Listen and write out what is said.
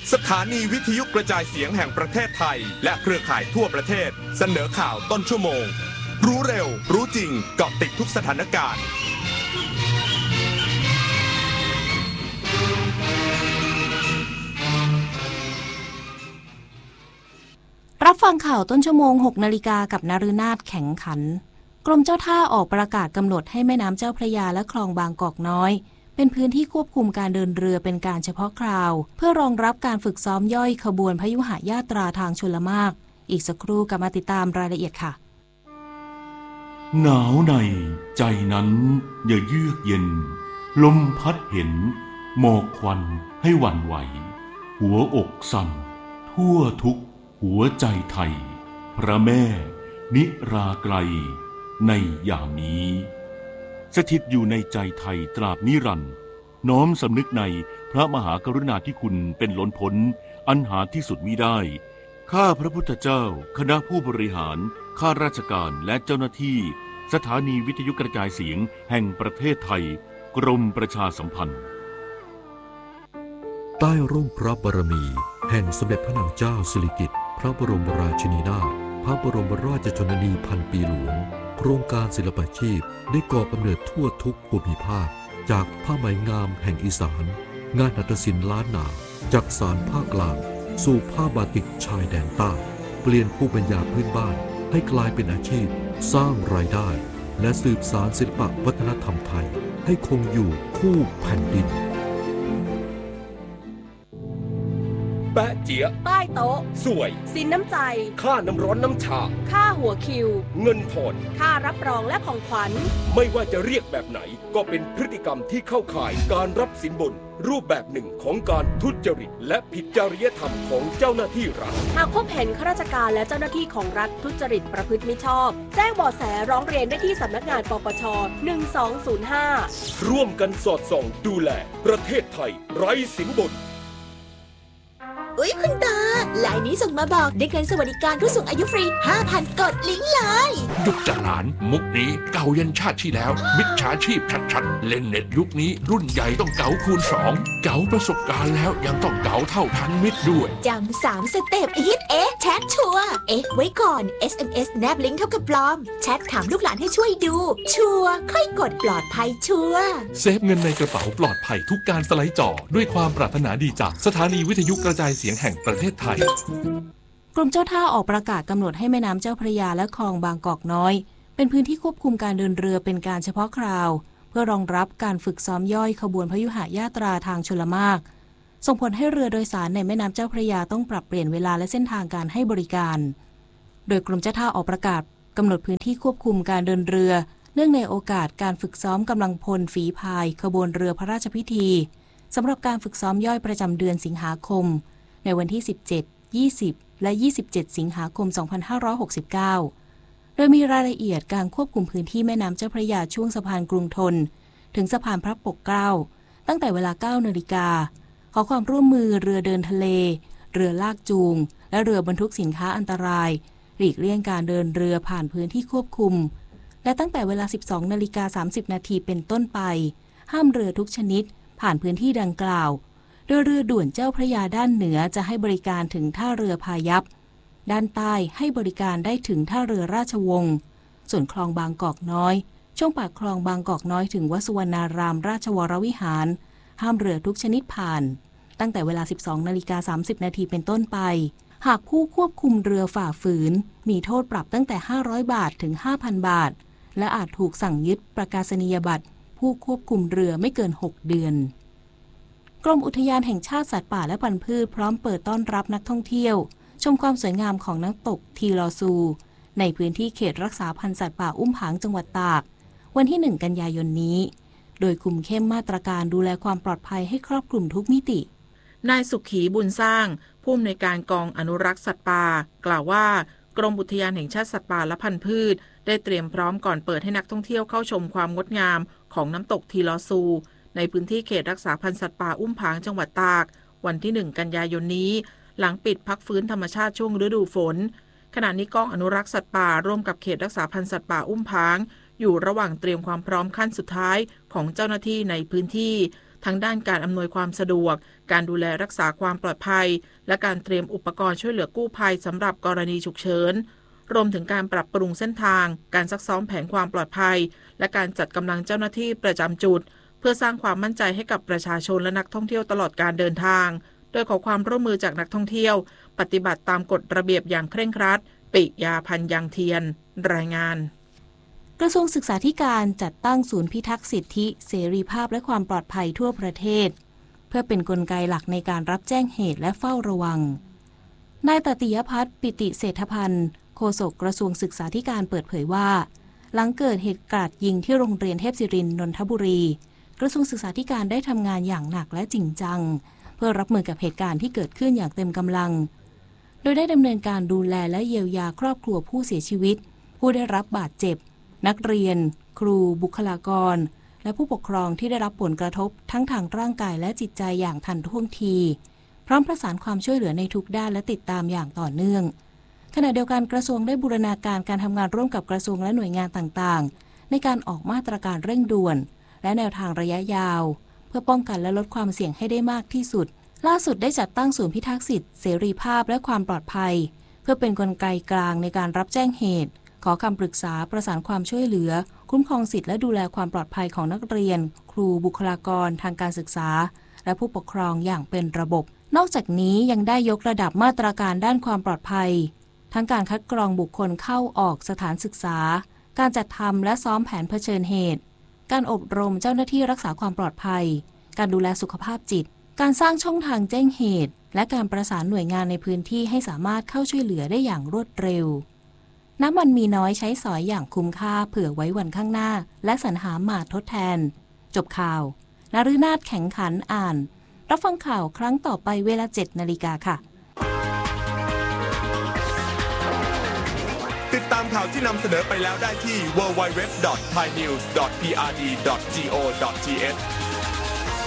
สถานีวิทยุกระจายเสียงแห่งประเทศไทยและเครือข่ายทั่วประเทศเสนอข่าวต้นชั่วโมงรู้เร็วรู้จริงเกาะติดทุกสถานการณ์รับฟังข่าวต้นชั่วโมง 6 นาฬิกากับนฤนาถแข็งขันกรมเจ้าท่าออกประกาศกำหนดให้แม่น้ำเจ้าพระยาและคลองบางกอกน้อยเป็นพื้นที่ควบคุมการเดินเรือเป็นการเฉพาะคราวเพื่อรองรับการฝึกซ้อมย่อยขบวนพยุหญาตราทางชลมารอีกสักครู่กลับมาติดตามรายละเอียดค่ะหนาวในใจนั้นอย่าเยือกเย็นลมพัดเห็นหมอกควันให้หวั่นไหวหัวอกสั่นทั่วทุกหัวใจไทยพระแม่นิราไกลในยามนี้สถิตอยู่ในใจไทยตราบนิรันดร์น้อมสำนึกในพระมหากรุณาธิคุณเป็นล้นพ้นอันหาที่สุดมิได้ข้าพระพุทธเจ้าคณะผู้บริหารข้าราชการและเจ้าหน้าที่สถานีวิทยุกระจายเสียงแห่งประเทศไทยกรมประชาสัมพันธ์ใต้ร่มพระบารมีแห่งสมเด็จพระนางเจ้าสิริกิติ์พระบรมราชินีนาถพระบรมราชชนนีพันปีหลวงโครงการศิลปาชีพได้ก่อกำเนิดทั่วทุกภูมิภาคจากผ้าไหมงามแห่งอีสานงานหัตถศิลป์ล้านนาจากสานภาคกลางสู่ผ้าบาติกชายแดนใต้เปลี่ยนภูมิปัญญาพื้นบ้านให้กลายเป็นอาชีพสร้างรายได้และสืบสานศิลปวัฒนธรรมไทยให้คงอยู่คู่แผ่นดินแปะเจี๊ยใต้โต๊ะสวยสินน้ำใจค่าน้ำร้อนน้ำชาค่าหัวคิวเงินทอนค่ารับรองและของขวัญไม่ว่าจะเรียกแบบไหนก็เป็นพฤติกรรมที่เข้าข่ายการรับสินบนรูปแบบหนึ่งของการทุจริตและผิดจริยธรรมของเจ้าหน้าที่รัฐหากพบเห็นข้าราชการและเจ้าหน้าที่ของรัฐทุจริตประพฤติมิชอบแจ้งเบาะแสร้องเรียนได้ที่สำนักงานปปช1205 ร่วมกันสอดส่องดูแลประเทศไทยไร้สินบนอุ๊ยคุณตาลายนี้ส่งมาบอกได้เงินสวัสดิการผู้สูงอายุฟรี 5,000 กดลิงก์เลยยุคจรานมุกนี้เก่ายันชาติที่แล้วมิจฉาชีพชัดๆเล่นเน็ตยุคนี้รุ่นใหญ่ต้องเก๋าคูณ2เก๋าประสบการณ์แล้วยังต้องเก๋าเท่าทันมิตรด้วยจำ3สเต็ปฮิตแชทชัวร์ไว้ก่อน SMS แนบลิงก์เท่ากับปลอมแชทถามลูกหลานให้ช่วยดูชัวร์ค่อยกดปลอดภัยชัวร์เซฟเงินในกระเป๋าปลอดภัยทุกการสไลด์จอด้วยความปรารถนาดีจากสถานีวิทยุกระจายเสียงแห่งประเทศไทยกรมเจ้าท่าออกประกาศกำหนดให้แม่น้ำเจ้าพระยาและคลองบางกอกน้อยเป็นพื้นที่ควบคุมการเดินเรือเป็นการเฉพาะคราวเพื่อรองรับการฝึกซ้อมย่อยขบวนพยุหญาตราทางชลมารส่งผลให้เรือโดยสารในแม่น้ำเจ้าพระยาต้องปรับเปลี่ยนเวลาและเส้นทางการให้บริการโดยกรมเจ้าท่าออกประกาศกำหนดพื้นที่ควบคุมการเดินเรือเนื่องในโอกาสการฝึกซ้อมกำลังพลฝีพายขบวนเรือพระราชพิธีสำหรับการฝึกซ้อมย่อยประจำเดือนสิงหาคมในวันที่17 20และ27สิงหาคม2569โดยมีรายละเอียดการควบคุมพื้นที่แม่น้ำเจ้าพระยาช่วงสะพานกรุงธนถึงสะพานพระปกเกล้าตั้งแต่เวลา 9 นาฬิกาขอความร่วมมือเรือเดินทะเลเรือลากจูงและเรือบรรทุกสินค้าอันตรายหลีกเลี่ยงการเดินเรือผ่านพื้นที่ควบคุมและตั้งแต่เวลา 12:30 นาทีเป็นต้นไปห้ามเรือทุกชนิดผ่านพื้นที่ดังกล่าวโดยเรือด่วนเจ้าพระยาด้านเหนือจะให้บริการถึงท่าเรือพายัพด้านใต้ให้บริการได้ถึงท่าเรือราชวงศ์ส่วนคลองบางกอกน้อยช่วงปากคลองบางกอกน้อยถึงวัดสุวรรณารามราชวรวิหารห้ามเรือทุกชนิดผ่านตั้งแต่เวลา 12:30 นาทีเป็นต้นไปหากผู้ควบคุมเรือฝ่าฝืนมีโทษปรับตั้งแต่500 บาทถึง 5,000 บาทและอาจถูกสั่งยึดประกาศนียบัตรผู้ควบคุมเรือไม่เกิน6 เดือนกรมอุทยานแห่งชาติสัตว์ป่าและพันธุ์พืชพร้อมเปิดต้อนรับนักท่องเที่ยวชมความสวยงามของน้ำตกทีลอซูในพื้นที่เขตรักษาพันธุ์สัตว์ป่าอุ้มผางจังหวัดตากวันที่1 กันยายนนี้โดยคุมเข้มมาตรการดูแลความปลอดภัยให้ครอบคลุมทุกมิตินายสุขีบุญสร้างผู้อำนวยการกองอนุรักษ์สัตว์ป่ากล่าวว่ากรมอุทยานแห่งชาติสัตว์ป่าและพันธุ์พืชได้เตรียมพร้อมก่อนเปิดให้นักท่องเที่ยวเข้าชมความงดงามของน้ำตกทีลอซูในพื้นที่เขตรักษาพันธุ์สัตว์ป่าอุ้มผางจังหวัดตากวันที่1 กันยายนนี้หลังปิดพักฟื้นธรรมชาติช่วงฤดูฝนขณะนี้กองอนุรักษ์สัตว์ป่าร่วมกับเขตรักษาพันธุ์สัตว์ป่าอุ้มผางอยู่ระหว่างเตรียมความพร้อมขั้นสุดท้ายของเจ้าหน้าที่ในพื้นที่ทั้งด้านการอำนวยความสะดวกการดูแลรักษาความปลอดภัยและการเตรียมอุปกรณ์ช่วยเหลือกู้ภัยสำหรับกรณีฉุกเฉินรวมถึงการปรับปรุงเส้นทางการซักซ้อมแผนความปลอดภัยและการจัดกำลังเจ้าหน้าที่ประจำจุดเพื่อสร้างความมั่นใจให้กับประชาชนและนักท่องเที่ยวตลอดการเดินทางโดยขอความร่วมมือจากนักท่องเที่ยวปฏิบัติตามกฎระเบียบอย่างเคร่งครัดปิยาพันธ์ยังเทียนรายงานกระทรวงศึกษาธิการจัดตั้งศูนย์พิทักษ์สิทธิเสรีภาพและความปลอดภัยทั่วประเทศเพื่อเป็นกลไกหลักในการรับแจ้งเหตุและเฝ้าระวังนายตติยพัฒน์ปิติเศรษฐพันธ์โฆษกกระทรวงศึกษาธิการเปิดเผยว่าหลังเกิดเหตุกราดยิงที่โรงเรียนเทพศิรินทร์นนทบุรีกระทรวงศึกษาธิการได้ทำงานอย่างหนักและจริงจังเพื่อรับมือกับเหตุการณ์ที่เกิดขึ้นอย่างเต็มกำลังโดยได้ดำเนินการดูแลและเยียวยาครอบครัวผู้เสียชีวิตผู้ได้รับบาดเจ็บนักเรียนครูบุคลากรและผู้ปกครองที่ได้รับผลกระทบทั้งทางร่างกายและจิตใจอย่างทันท่วงทีพร้อมประสานความช่วยเหลือในทุกด้านและติดตามอย่างต่อเนื่องขณะเดียวกันกระทรวงได้บูรณาการการทำงานร่วมกับกระทรวงและหน่วยงานต่างๆในการออกมาตรการเร่งด่วนและแนวทางระยะยาวเพื่อป้องกันและลดความเสี่ยงให้ได้มากที่สุดล่าสุดได้จัดตั้งศูนย์พิทักษ์สิทธิเสรีภาพและความปลอดภัยเพื่อเป็นกลไกกลางในการรับแจ้งเหตุขอคำปรึกษาประสานความช่วยเหลือคุ้มครองสิทธิและดูแลความปลอดภัยของนักเรียนครูบุคลากรทางการศึกษาและผู้ปกครองอย่างเป็นระบบนอกจากนี้ยังได้ยกระดับมาตรการด้านความปลอดภัยทั้งการคัดกรองบุคคลเข้าออกสถานศึกษาการจัดทำและซ้อมแผนเผชิญเหตุการอบรมเจ้าหน้าที่รักษาความปลอดภัยการดูแลสุขภาพจิตการสร้างช่องทางแจ้งเหตุและการประสานหน่วยงานในพื้นที่ให้สามารถเข้าช่วยเหลือได้อย่างรวดเร็วน้ำมันมีน้อยใช้สอยอย่างคุ้มค่าเผื่อไว้วันข้างหน้าและสรรหามาทดแทนจบข่าวนฤนาถแข็งขันอ่านรับฟังข่าวครั้งต่อไปเวลา 7 นาฬิกาค่ะติดตามข่าวที่นำเสนอไปแล้วได้ที่ www.thainews.prd.go.th